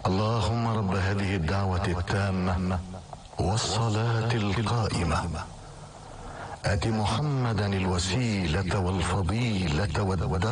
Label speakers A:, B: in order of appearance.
A: اللهم رب هذه الدعوة التامة والصلاة القائمة آت محمدا الوسيلة والفضيلة والدرجة